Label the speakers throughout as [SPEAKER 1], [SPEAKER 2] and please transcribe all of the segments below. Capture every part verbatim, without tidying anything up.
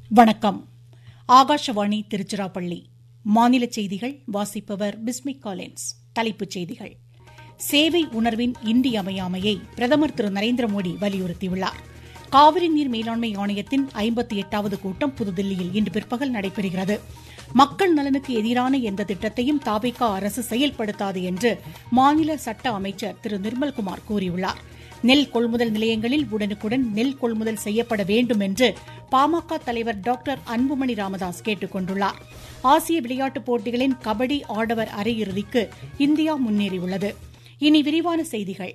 [SPEAKER 1] வணக்கம். ஆகாஷவாணி திருச்சிராப்பள்ளி. மாநில செய்திகள் வாசிப்பவர் பிஸ்மி காலின்ஸ். தலைப்புச் செய்திகள். சேவை உணர்வின் இன்றியமையாமையை பிரதமர் திரு நரேந்திர மோடி வலியுறுத்தியுள்ளார். காவிரி நீர் மேலாண்மை ஆணையத்தின் ஐம்பத்தி எட்டாவது கூட்டம் புதுதில்லியில் இன்று பிற்பகல் நடைபெறுகிறது. மக்கள் நலனுக்கு எதிரான எந்த திட்டத்தையும் தாவேகா அரசு செயல்படுத்தாது என்று மாநில சட்ட அமைச்சர் திரு நிர்மல்குமார் கூறியுள்ளார். நெல் கொள்முதல் நிலையங்களில் உடனுக்குடன் நெல் கொள்முதல் செய்யப்பட வேண்டும் என்று பாமக தலைவர் டாக்டர் அன்புமணி ராமதாஸ் கேட்டுக் கொண்டுள்ளார். ஆசிய விளையாட்டுப் போட்டிகளின் கபடி ஆடவர் அரையிறுதிக்கு இந்தியா முன்னேறியுள்ளது. இனி விரிவான செய்திகள்.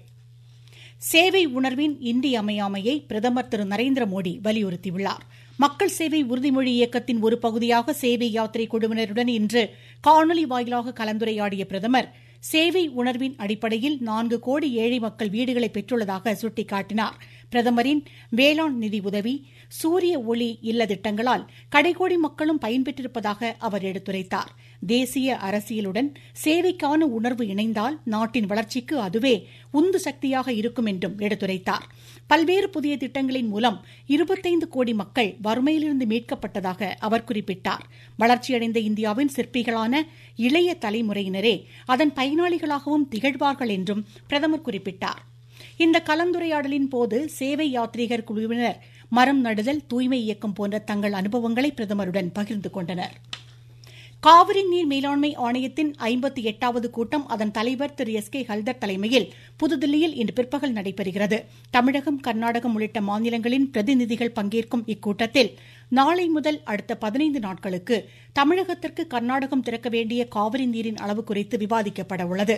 [SPEAKER 1] சேவை உணர்வின் இன்றியமையாமையை பிரதமர் திரு நரேந்திர மோடி வலியுறுத்தியுள்ளார். மக்கள் சேவை உறுதிமொழி இயக்கத்தின் ஒரு பகுதியாக சேவை யாத்திரை குழுவினருடன் இன்று காணொலி வாயிலாக கலந்துரையாடிய பிரதமர், சேவை உணர்வின் அடிப்படையில் நான்கு கோடி ஏழை மக்கள் வீடுகளை பெற்றுள்ளதாக சுட்டிக்காட்டினார். பிரதமரின் வேளாண் நிதி உதவி, சூரிய ஒளி இல்ல திட்டங்களால் கடைகோடி மக்களும் பயன்பெற்றிருப்பதாக அவர் எடுத்துரைத்தார். தேசிய அரசியலுடன் சேவைக்கான உணர்வு இணைந்தால் நாட்டின் வளர்ச்சிக்கு அதுவே உந்து சக்தியாக இருக்கும் என்றும் எடுத்துரைத்தார். பல்வேறு புதிய திட்டங்களின் மூலம் இருபத்தைந்து கோடி மக்கள் வறுமையிலிருந்து மீட்கப்பட்டதாக அவர் குறிப்பிட்டார். வளர்ச்சியடைந்த இந்தியாவின் சிற்பிகளான இளைய தலைமுறையினரே அதன் பயனாளிகளாகவும் திகழ்வார்கள் என்றும் பிரதமர் குறிப்பிட்டார். இந்த கலந்துரையாடலின் போது சேவை யாத்ரீகர் குழுவினர் மரம் நடுதல், தூய்மை இயக்கம் போன்ற தங்கள் அனுபவங்களை பிரதமருடன் பகிர்ந்து கொண்டனர். காவிரி நீர் மேலாண்மை ஆணையத்தின் ஐம்பத்தி எட்டாவது கூட்டம் அதன் தலைவர் திரு எஸ் கே ஹல்தர் தலைமையில் புதுதில்லியில் இன்று பிற்பகல் நடைபெறுகிறது. தமிழகம், கர்நாடகம் உள்ளிட்ட மாநிலங்களின் பிரதிநிதிகள் பங்கேற்கும் இக்கூட்டத்தில் நாளை முதல் அடுத்த பதினைந்து நாட்களுக்கு தமிழகத்திற்கு கர்நாடகம் திறக்க வேண்டிய காவிரி நீரின் அளவு குறித்து விவாதிக்கப்பட உள்ளது.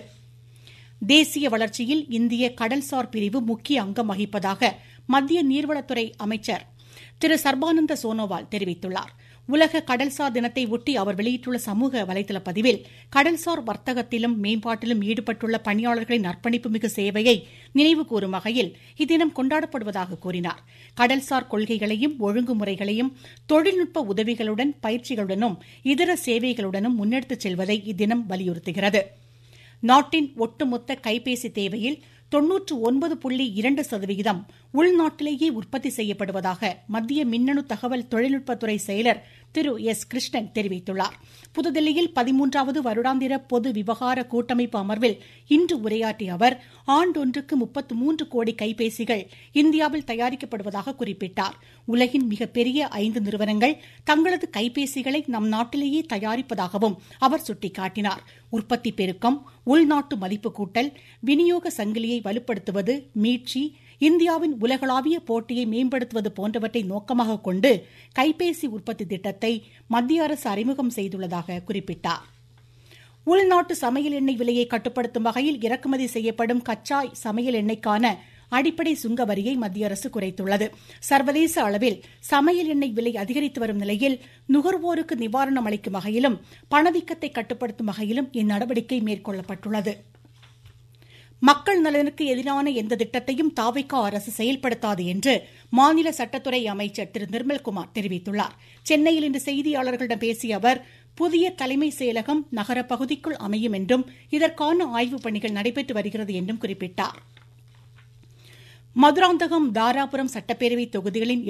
[SPEAKER 1] தேசிய வளர்ச்சியில் இந்திய கடல்சார் பிரிவு முக்கிய அங்கம் வகிப்பதாக மத்திய நீர்வளத்துறை அமைச்சர் திரு சர்பானந்த சோனோவால் தெரிவித்துள்ளார். உலக கடல்சார் தினத்தை ஒட்டி அவர் வெளியிட்டுள்ள சமூக வலைதள பதிவில், கடல்சார் வர்த்தகத்திலும் மேம்பாட்டிலும் ஈடுபட்டுள்ள பணியாளர்களின் அர்ப்பணிப்புமிகு சேவையை நினைவுகூரும் வகையில் இத்தினம் கொண்டாடப்படுவதாக கூறினார். கடல்சார் கொள்கைகளையும் ஒழுங்குமுறைகளையும் தொழில்நுட்ப உதவிகளுடன், பயிற்சிகளுடனும் இதர சேவைகளுடனும் முன்னெடுத்துச் செல்வதை இத்தினம் வலியுறுத்துகிறது. நாட்டின் ஒட்டுமொத்த கைபேசி தேவையில் தொன்னூற்று ஒன்பது புள்ளி இரண்டு சதவீதம் உள்நாட்டிலேயே உற்பத்தி செய்யப்படுவதாக மத்திய மின்னணு தகவல் தொழில்நுட்பத்துறை செயலர் திரு எஸ் கிருஷ்ணன் தெரிவித்துள்ளார். புதுதில்லியில் பதிமூன்றாவது வருடாந்திர பொது விவகார கூட்டமைப்பு அமர்வில் இன்று உரையாற்றிய அவர், ஆண்டொன்றுக்கு முப்பத்து மூன்று கோடி கைபேசிகள் இந்தியாவில் தயாரிக்கப்படுவதாக குறிப்பிட்டார். உலகின் மிகப்பெரிய ஐந்து நிறுவனங்கள் தங்களது கைபேசிகளை நம் நாட்டிலேயே தயாரிப்பதாகவும் அவர் சுட்டிக்காட்டினார். உற்பத்தி பெருக்கம், உள்நாட்டு மதிப்பு கூட்டல், விநியோக சங்கிலியை வலுப்படுத்துவது, மீட்சி, இந்தியாவின் உலகளாவிய போட்டியை மேம்படுத்துவது போன்றவற்றை நோக்கமாக கொண்டு கைபேசி உற்பத்தி திட்டத்தை மத்திய அரசு அறிமுகம் செய்துள்ளதாக குறிப்பிட்டார். உள்நாட்டு சமையல் எண்ணெய் விலையை கட்டுப்படுத்தும் வகையில் இறக்குமதி செய்யப்படும் கச்சா சமையல் எண்ணெய்க்கான அடிப்படை சுங்க வரியை மத்திய அரசு குறைத்துள்ளது. சர்வதேச அளவில் சமையல் எண்ணெய் விலை அதிகரித்து வரும் நிலையில் நுகர்வோருக்கு நிவாரணம் அளிக்கும் வகையிலும் பணவீக்கத்தை கட்டுப்படுத்தும் வகையிலும் இந்நடவடிக்கை மேற்கொள்ளப்பட்டுள்ளது. மக்கள் நலனுக்கு எதிரான எந்த திட்டத்தையும் தாவேகா அரசு செயல்படுத்தாது என்று மாநில சட்டத்துறை அமைச்சர் திரு நிர்மல்குமார் தெரிவித்துள்ளார். சென்னையில் இன்று செய்தியாளர்களிடம் பேசிய அவர், புதிய தலைமை செயலகம் நகர பகுதிக்குள் அமையும் என்றும் இதற்கான ஆய்வுப் பணிகள் நடைபெற்று வருகிறது என்றும் குறிப்பிட்டார். மதுராந்தகம், தாராபுரம் சட்டப்பேரவை தொகுதிகளின்